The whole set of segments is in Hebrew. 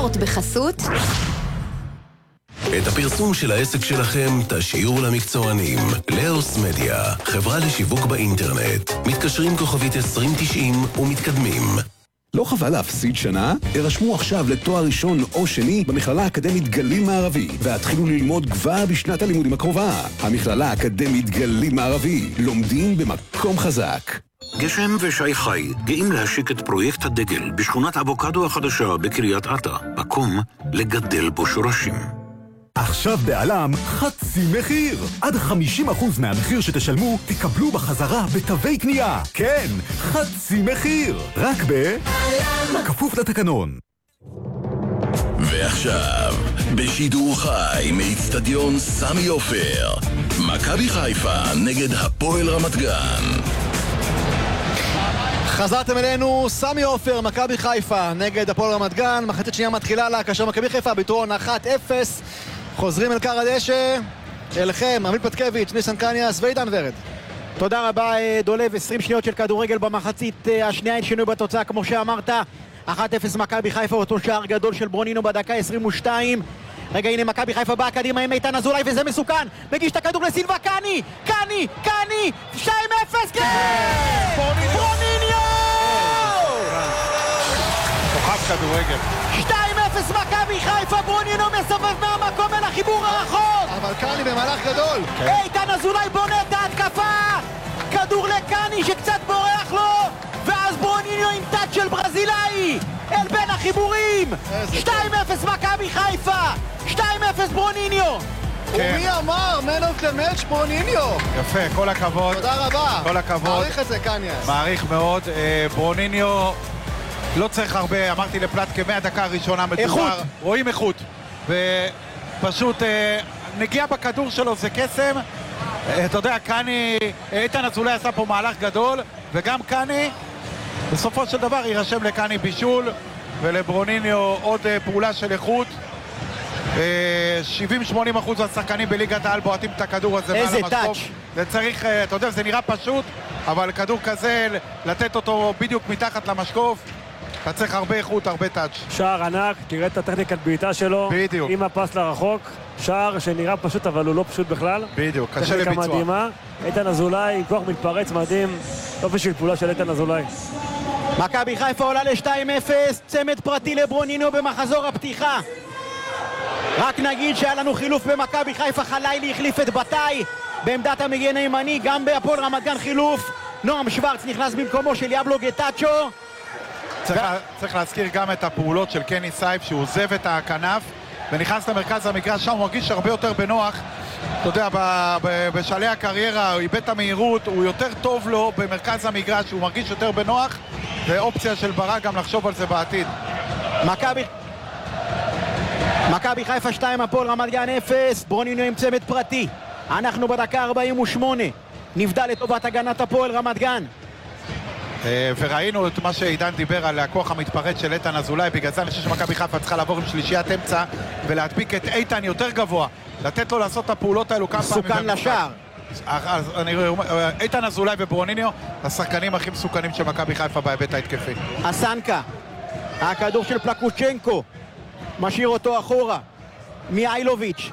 הספורט בחסות. את הפרסום של העסק שלכם תשאירו למקצוענים. לאוס מדיה, חברה לשיווק באינטרנט. מתקשרים כוכבית 2090 ומתקדמים. לא חבל להפסיד שנה? הרשמו עכשיו לתואר ראשון או שני במכללה האקדמית גליל מערבי והתחילו ללמוד כבר בשנת הלימודים הקרובה. המכללה האקדמית גליל מערבי, לומדים במקום חזק. גשם ושי חי גאים להשיק את פרויקט הדגל בשכונת אבוקדו החדשה בקריית אתא, מקום לגדל בו שורשים. עכשיו בעלם חצי מחיר. עד 50% מהמחיר שתשלמו תקבלו בחזרה בתווי קנייה. כן, חצי מחיר. רק בעלם. כפוף לתקנון. ועכשיו, בשידור חי מאצטדיון סמי עופר, מכבי חיפה נגד הפועל רמת גן. חזרתם אלינו, סמי עופר, מכבי חיפה נגד הפועל רמת גן. מחצית שנייה מתחילה לה, כאשר מכבי חיפה ביתרון 1-0. חוזרים אל קר הדשא, אליכם, עמית פתקביץ', ניסן קניאס ועידן ורד. תודה רבה דולב, 20 שניות של כדורגל במחצית השנייה, אין שינוי בתוצאה כמו שאמרת. 1-0 מכבי חיפה, אותו שער גדול של ברונינו בדקה 22. רגע, הנה מכבי חיפה באה קדימה עם איתן אזולאי וזה מסוכן. מגיש את הכדור לסילבה, קני! 2-0, כן! ברוניניו! כוכב כדורגל. 2-0 מכבי חיפה, ברוניניו מסובב מהמקום אל החיבור הרחוק. אבל קני במהלך גדול. איתן אזולאי בונה את ההתקפה. כדור לקני שקצת בורח לו. ואז ברוניניו עם טאץ' של ברזילאי. אל בין החיבורים. 2-0 מכבי חיפה. 2-0 ברוניניו. ומי אמר? Man of the match ברוניניו. יפה, כל הכבוד. תודה רבה. כל הכבוד. מעריך את זה קניאס. מעריך מאוד. ברוניניו לא צריך הרבה, אמרתי לפלטקה מהדקה הראשונה מדובר. איכות. רואים איכות. ופשוט נגיע בכדור שלו זה קסם. אתה יודע, קני, איתן אזולאי עשה פה מהלך גדול, וגם קני, בסופו של דבר יירשם לקני בישול, ולברוניניו עוד פעולה של איכות. 70-80% מהשחקנים בליגת העל בועטים את הכדור הזה מעל המשקוף. זה צריך, אתה יודע, זה נראה פשוט, אבל כדור כזה, לתת אותו בדיוק מתחת למשקוף, אתה צריך הרבה איכות, הרבה טאץ'. שער ענק, תראה את הטכניקת בעיטה שלו. בדיוק. עם הפס לרחוק. שער שנראה פשוט, אבל הוא לא פשוט בכלל. בדיוק, קשה לביצוע. טכניקה מדהימה. איתן אזולאי עם כוח מתפרץ מדהים. אופי של פעולה של איתן אזולאי. מכבי חיפה עולה ל-2-0, צמד פרטי לברוניניו במחזור הפתיחה. רק נגיד שהיה לנו חילוף במכבי חיפה, חלילי החליף את בתאי בעמדת המגן הימני, גם בהפועל רמת גן חילוף. נועם שוורץ נכנס במקומו של יבלו גטאצ'ו. צריך להזכיר גם את הפעולות של קני סייף, שהוא עוזב את הכנף ונכנס למרכז המגרש, שם הוא מרגיש הרבה יותר בנוח. אתה יודע, בשלהי הקריירה הוא איבד את המהירות, הוא יותר טוב לו במרכז המגרש, הוא מרגיש יותר בנוח, ואופציה של ברק גם לחשוב על זה בעתיד. מכבי חיפה 2, הפועל רמת גן 0, ברוניניו עם צמד פרטי. אנחנו בדקה 48, נבדל לטובת הגנת הפועל רמת גן. וראינו את מה שעידן דיבר על הכוח המתפרץ של איתן אזולאי, בגלל זה אני חושב שמכבי חיפה צריכה לעבור עם שלישיית אמצע ולהדביק את איתן יותר גבוה, לתת לו לעשות את הפעולות האלו כמה פעמים. מסוכן לשער. איתן אזולאי וברוניניו השחקנים הכי מסוכנים של מכבי חיפה בהיבט ההתקפי. אסנקה, הכדור של פלקוצ'נקו משאיר אותו אחורה מאיילוביץ'.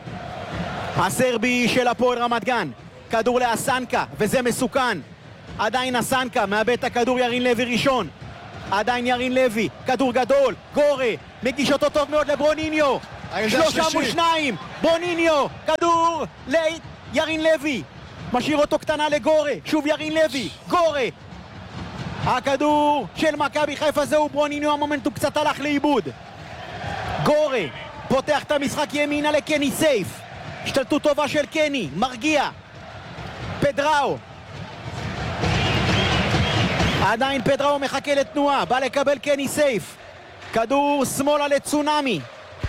הסרבי של הפועל רמת גן, כדור לאסנקה וזה מסוכן. עדיין אסנקה, מאבד את הכדור, ירין לוי ראשון. עדיין ירין לוי, כדור גדול, גורי, מגיש אותו טוב מאוד לברוניניו. 302, ברוניניו, כדור לירין לוי. משאיר אותו קטנה לגורי, שוב ירין לוי, גורי. הכדור של מכבי חיפה זהו ברוניניו, המומנטום קצת הלך לאיבוד. גורי, פותח את המשחק ימינה לקני סייף. השתלטות טובה של קני, מרגיע. פדראו. עדיין פדראו מחכה לתנועה, בא לקבל קני סייף. כדור שמאלה לצונמי.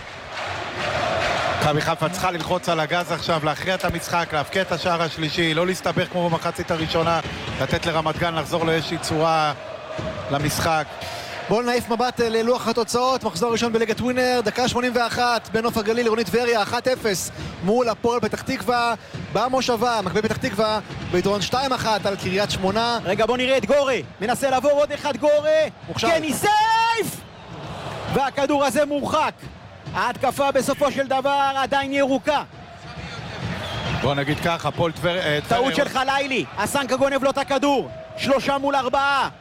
מכבי חיפה צריכה ללחוץ על הגז עכשיו, להכריע את המשחק, להפקיע את השער השלישי, לא להסתבך כמו במחצית הראשונה, לתת לרמת גן לחזור לאיזושהי צורה למשחק. בואו נעיף מבט ללוח התוצאות, מחזור ראשון בליגת ווינר, דקה 81, בנוף הגליל, עירוני טבריה, 1-0 מול הפועל פתח תקווה, במושבה, מכבי פתח תקווה, ביתרון 2-1 על קריית שמונה. רגע, בוא נראה את גורי, מנסה לעבור עוד אחד גורי, קני סייף! והכדור הזה מורחק. ההתקפה בסופו של דבר עדיין ירוקה. בוא נגיד ככה, פול טבריה... טעות של חלילי, הסנקה גונב לו את הכדור, 3 מול 4.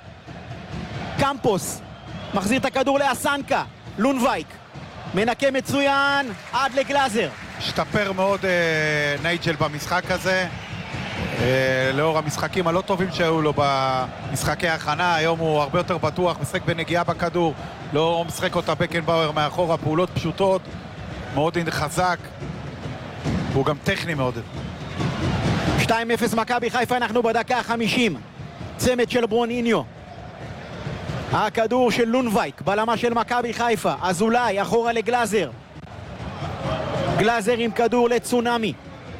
קמפוס מחזיר את הכדור לאסנקה, לונבייק מנקה מצוין עד לגלאזר. השתפר מאוד נייג'ל במשחק הזה, לאור המשחקים הלא טובים שהיו לו במשחקי ההכנה. היום הוא הרבה יותר בטוח, משחק בנגיעה בכדור, לא משחק אותה בקנבאואר מאחורה, פעולות פשוטות, מאוד חזק, הוא גם טכני מאוד. 2-0 מכבי חיפה, אנחנו בדקה 50. צמד של ברוניניו, הכדור של לונבייק, בלמה של מכבי חיפה, אזולאי אחורה לגלאזר, גלאזר עם כדור לצונאמי,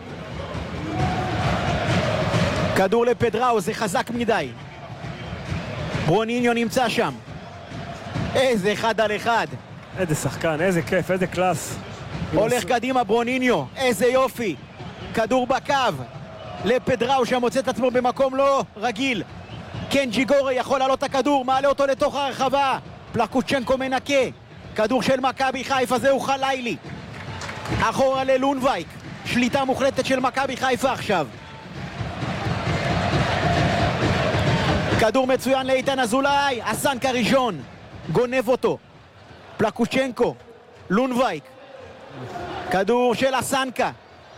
כדור לפדראו, זה חזק מדי. ברוניניו נמצא שם, איזה 1 על 1. איזה שחקן, איזה כיף, איזה קלאס. הולך קדימה ברוניניו, איזה יופי. כדור בקו לפדראו שמוצא את עצמו במקום לא רגיל. קנג'י גורי יכול לעלות את הכדור, מעלה אותו לתוך הרחבה, פלקוצ'נקו מנקה. כדור של מכבי חיפה, זהו חלילי אחורה ללונבייק. שליטה מוחלטת של מכבי חיפה עכשיו. כדור מצוין לאיתן אזולאי, הסנקה ראשון גונב אותו, פלקוצ'נקו, לונבייק, כדור של הסנקה,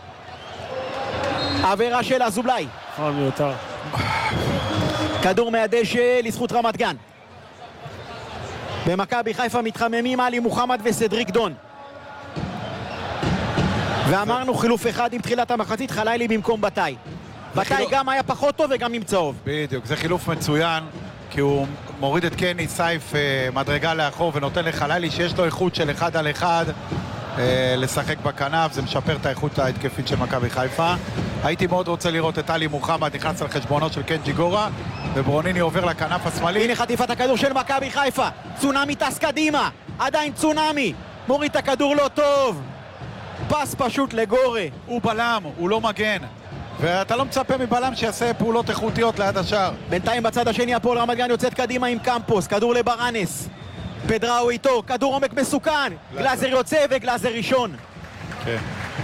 עבירה של אזולאי, מיותר. כדור מהדשא לזכות רמת גן. במכבי חיפה מתחממים עלי מוחמד וסדריק דון, ואמרנו חילוף אחד עם תחילת המחצית, חלילי במקום בתאי. בתאי גם היה פחות טוב וגם עם צהוב. בדיוק, זה חילוף מצוין, כי הוא מוריד את קני סייף מדרגה לאחור ונותן לחלילי שיש לו איכות של 1 על 1 לשחק בכנף, זה משפר את האיכות ההתקפית של מכבי חיפה. הייתי מאוד רוצה לראות את עלי מוחמד נכנס על חשבונו של קנג'י גורה, וברוניני עובר לכנף השמאלי. הנה חטיפת הכדור של מכבי חיפה, צונאמי טס קדימה, עדיין צונאמי, מוריד את הכדור לא טוב, פס פשוט לגורה. הוא בלם, הוא לא מגן, ואתה לא מצפה מבלם שיעשה פעולות איכותיות ליד השער. בינתיים בצד השני הפועל רמת גן יוצאת קדימה עם קמפוס, כדור לברנס, פדראו איתו, כדור עומק מסוכן, גלאזר יוצא וגלאזר ראשון. כן.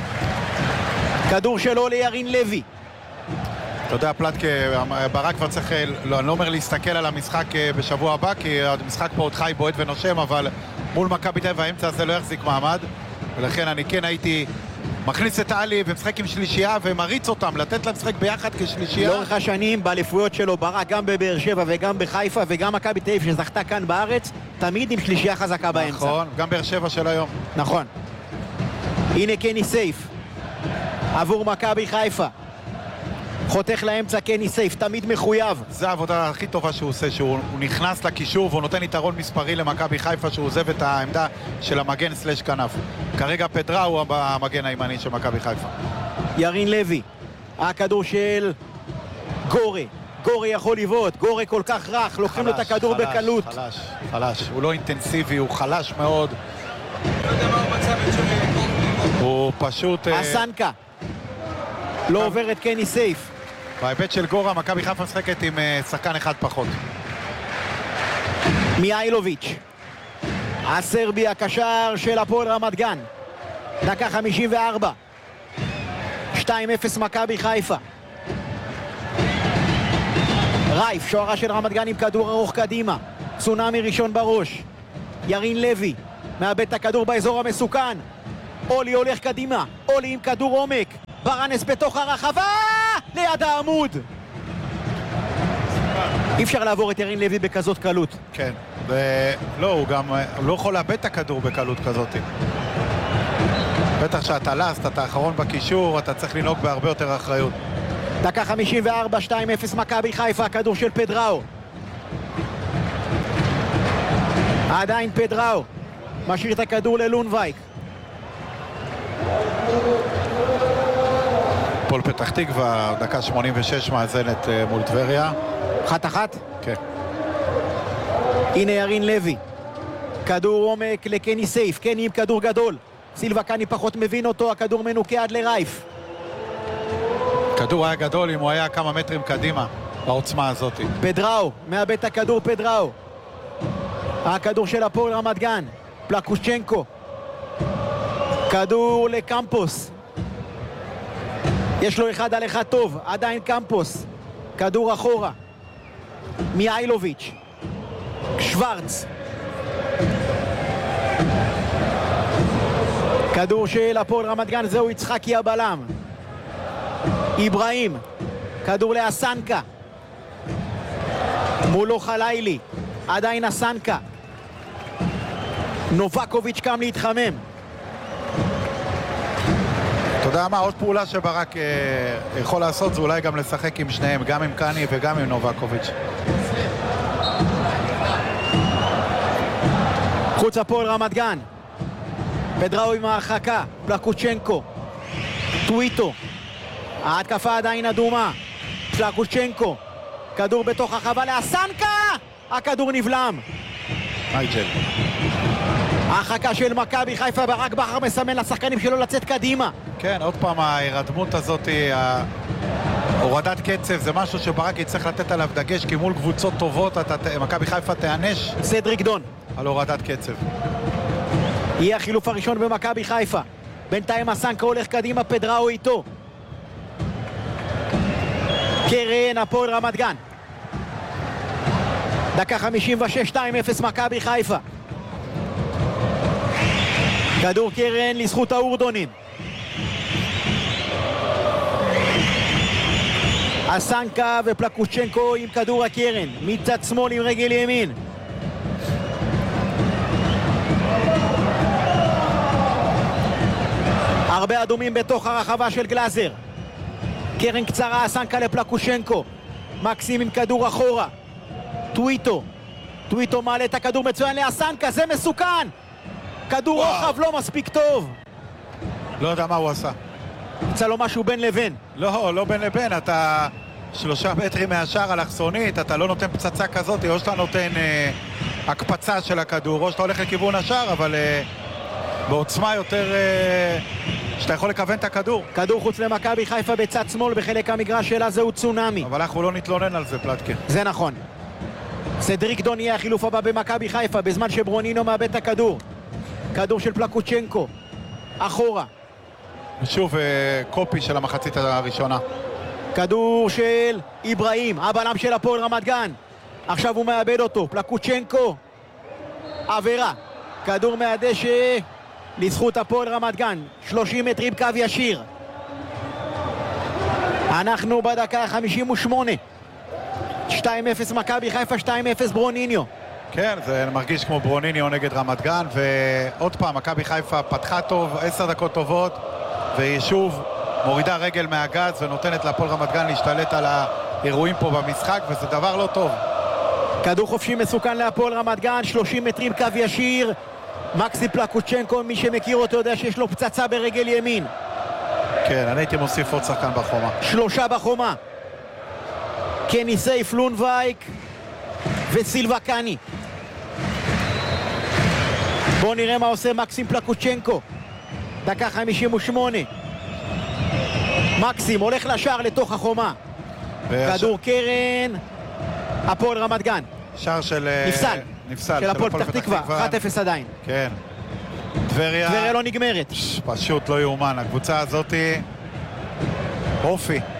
כדור שלו לירין לוי. אתה יודע, פלטקה, ברק כבר צריך, לא, אני לא אומר להסתכל על המשחק בשבוע הבא, כי המשחק פה עוד חי, בועט ונושם, אבל מול מכבי תל אביב האמצע הזה לא יחזיק מעמד, ולכן אני כן הייתי מכניס את עלי ומשחק עם שלישייה ומריץ אותם, לתת להם משחק ביחד כשלישייה. לאורך השנים, באליפויות שלו, ברק גם בבאר שבע וגם בחיפה וגם מכבי תל אביב שזכתה כאן בארץ, תמיד עם שלישייה חזקה באמצע. נכון, גם באר שבע של היום. נכון. הנה קני סייף עבור מכבי חיפה, חותך לאמצע קני סייף, תמיד מחויב. זה העבודה הכי טובה שהוא עושה, שהוא נכנס לקישור והוא נותן יתרון מספרי למכבי חיפה, שהוא עוזב את העמדה של המגן סלש כנף. כרגע פדרה הוא המגן הימני של מכבי חיפה. ירין לוי, הכדור של גורה, גורה יכול לבעוט, גורה כל כך רך, לוקחים לו את הכדור בקלות. חלש, הוא לא אינטנסיבי, הוא חלש מאוד. הוא פשוט... הסנקה לא עובר את קני סייף. בהיבט של גורה, מכבי חיפה משחקת עם שחקן אחד פחות. מיילוביץ', הסרבי הקשר של הפועל רמת גן, דקה 54, 2-0 מכבי חיפה. רייף, שוערה של רמת גן עם כדור ארוך קדימה, צונאמי ראשון בראש, ירין לוי מאבד את הכדור באזור המסוכן, אולי הולך קדימה, אולי עם כדור עומק, ברנס בתוך הרחבה, ליד העמוד. אי אפשר לעבור את ירין לוי בכזאת קלות. כן, לא, הוא גם לא יכול לאבד את הכדור בקלות כזאת. בטח שאתה לסט, אתה האחרון בקישור, אתה צריך לנהוג בהרבה יותר אחריות. דקה 54, 2-0 מכבי חיפה, הכדור של פדראו. עדיין פדראו משאיר את הכדור ללונבייק. פועל פתח תקווה, דקה 86 מאזנת מול טבריה. 1-1? כן. הנה ירין לוי, כדור עומק לקני סייף, קני עם כדור גדול, סילבה קני פחות מבין אותו, הכדור מנוקה עד לרייף. כדור היה גדול אם הוא היה כמה מטרים קדימה בעוצמה הזאת. פדראו, מאבד את הכדור פדראו, הכדור של הפועל רמת גן, פלקושצ'נקו. כדור לקמפוס. יש לו 1 על 1 טוב, עדיין קמפוס. כדור אחורה. מיילוביץ'. שוורץ. כדור של הפועל רמת גן, זהו יצחקי הבלם. איברהים. כדור לאסנקה. מולו חלילי. עדיין אסנקה. נובקוביץ' קם להתחמם. אתה יודע מה, עוד פעולה שברק יכול לעשות זה אולי גם לשחק עם שניהם, גם עם קני וגם עם נובקוביץ'. חוץ הפועל רמת גן. פדראו עם ההרחקה. פלקושצ'נקו. טוויטו. ההתקפה עדיין אדומה. פלקושצ'נקו. כדור בתוך הרחבה לאסנקה! הכדור נבלם. מייג'ל. ההרחקה של מכבי חיפה, ברק בכר מסמן לשחקנים שלו לצאת קדימה. כן, עוד פעם ההירדמות הזאת, הורדת קצב, זה משהו שברק יצטרך לתת עליו דגש, כי מול קבוצות טובות מכבי חיפה תענש סדריק דון על הורדת קצב. יהיה החילוף הראשון במכבי חיפה. בינתיים אסנקה הולך קדימה, פדראו איתו. קרן, הפועל רמת גן. דקה 56, 2-0 מכבי חיפה. כדור קרן לזכות האורדונים. אסנקה ופלקושצ'נקו עם כדור הקרן. מצד שמאל עם רגל ימין. הרבה אדומים בתוך הרחבה של גלאזר. קרן קצרה, אסנקה לפלקושצ'נקו. מקסים עם כדור אחורה. טוויטו מעלה את הכדור מצוין לאסנקה, זה מסוכן. כדור רוחב לא מספיק טוב. לא יודע מה הוא עשה. יצא לו משהו בין לבין. לא בין לבין, אתה 3 מטרים מהשאר אלכסונית, אתה לא נותן פצצה כזאת, או שאתה נותן הקפצה של הכדור, או שאתה הולך לכיוון השאר, אבל בעוצמה יותר שאתה יכול לכוון את הכדור. כדור חוץ למכבי חיפה בצד שמאל, בחלק המגרש שלה זהו צונאמי. אבל אנחנו לא נתלונן על זה, פלטקה. זה נכון. סדריק דון יהיה החילוף הבא במכבי חיפה, בזמן שברונינו מאבד את הכדור. כדור של פלקושצ'נקו. אחורה. שוב קופי של המחצית הראשונה. כדור של איברהים, הבלם של הפועל רמת גן. עכשיו הוא מאבד אותו. פלקושצ'נקו. עבירה. כדור מהדשא לזכות הפועל רמת גן. 30 מטרים קו ישיר. אנחנו בדקה 58. 2-0 מכבי חיפה, 2-0 ברוניניו. כן, זה מרגיש כמו ברוניניו נגד רמת גן, ועוד פעם, מכבי חיפה פתחה טוב, 10 דקות טובות, והיא שוב מורידה רגל מהגז ונותנת להפועל רמת גן להשתלט על האירועים פה במשחק, וזה דבר לא טוב. כדור חופשי מסוכן להפועל רמת גן, 30 מטרים קו ישיר. מקסי פלקושצ'נקו, מי שמכיר אותו יודע שיש לו פצצה ברגל ימין. כן, אני הייתי מוסיף עוד שחקן בחומה. 3 בחומה. קני סייף, לונבייק וסילבה קני. בואו נראה מה עושה מקסים פלקושצ'נקו. דקה 58. מקסים הולך לשער לתוך החומה. כדור קרן, הפועל רמת גן. שער של נפסל של הפועל פתח תקווה, 1-0 עדיין. כן. טבריה לא נגמרת. פשוט לא יאומן, הקבוצה הזאת אופי.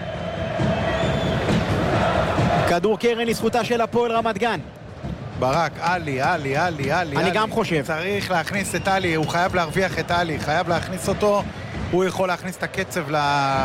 כדור קרן לזכותה של הפועל רמת גן. ברק, עלי. אני גם חושב. צריך להכניס את עלי, הוא חייב להרוויח את עלי, חייב להכניס אותו, הוא יכול להכניס את הקצב